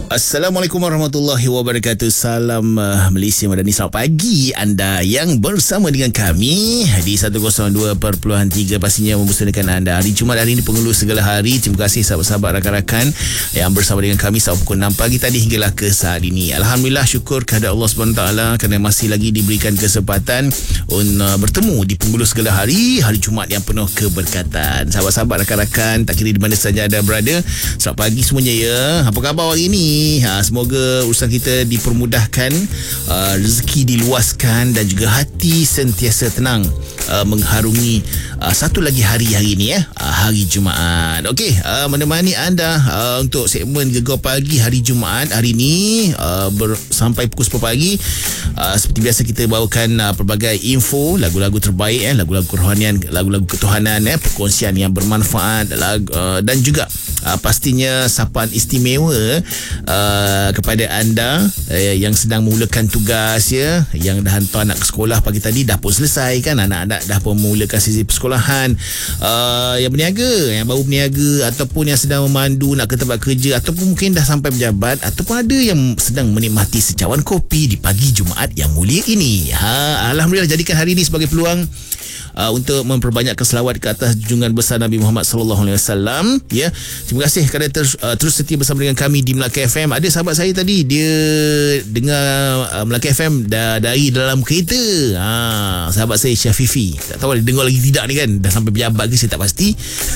Assalamualaikum warahmatullahi wabarakatuh. Salam Malaysia Madani. Selamat pagi anda yang bersama dengan kami di 102.3 pastinya membersamakan anda hari Jumaat hari ini, penghulu segala hari. Terima kasih sahabat-sahabat rakan-rakan yang bersama dengan kami sejak pukul 6 pagi tadi hinggalah ke saat ini. Alhamdulillah, syukur kepada Allah SWT kerana masih lagi diberikan kesempatan bertemu di penghulu segala hari, hari Jumaat yang penuh keberkatan. Sahabat-sahabat rakan-rakan, tak kira di mana saja anda berada, selamat pagi semuanya ya. Apa khabar hari ini? Semoga urusan kita dipermudahkan, rezeki diluaskan dan juga hati sentiasa tenang mengharungi satu lagi hari ini ya, hari Jumaat. Okey, menemani anda untuk segmen Gegar Pagi hari Jumaat hari ini sampai pukul 10 pagi. Seperti biasa kita bawakan pelbagai info, lagu-lagu terbaik, lagu-lagu kerohanian, lagu-lagu ketuhanan, perkongsian yang bermanfaat, dan juga pastinya sapaan istimewa kepada anda yang sedang memulakan tugas ya, yang dah hantar anak ke sekolah pagi tadi, dah pun selesai kan, anak-anak dah pun memulakan sesi persekolahan, yang berniaga, yang baru berniaga, ataupun yang sedang memandu nak ke tempat kerja, ataupun mungkin dah sampai pejabat, ataupun ada yang sedang menikmati secawan kopi di pagi Jumaat yang mulia ini. Alhamdulillah, jadikan hari ini sebagai peluang untuk memperbanyakkan selawat ke atas junjungan besar Nabi Muhammad sallallahu alaihi wasallam ya. Terima kasih kerana terus setia bersama dengan kami di Melaka FM. Ada sahabat saya tadi, dia dengar Melaka FM dari dalam kereta. Sahabat saya Syafifi, tak tahu dia dengar lagi tidak ni kan, dah sampai pejabat ke saya tak pasti.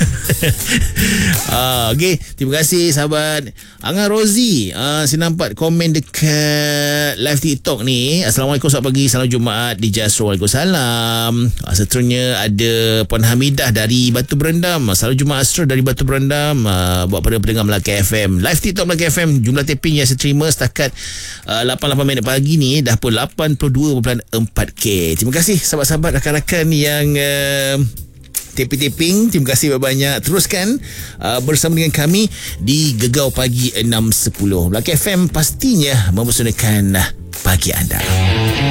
Okey, terima kasih sahabat Angah Rozi. Saya nampak komen dekat live TikTok ni. Assalamualaikum, selamat pagi, salam Jumaat di Jasro. Waalaikumsalam. Seterusnya ada Puan Hamidah dari Batu Berendam. Salam Jumaat Astro dari Batu Berendam, buat pada pendengar Melaka FM. Live TikTok Melaka FM, jumlah tapping yang saya terima setakat 88 minit pagi ni dah pun 82.4k. Terima kasih sahabat-sahabat rakan-rakan yang tapping. Terima kasih banyak. Teruskan bersama dengan kami di Gegar Pagi 6.10. Melaka FM pastinya mempersonalkan pagi anda.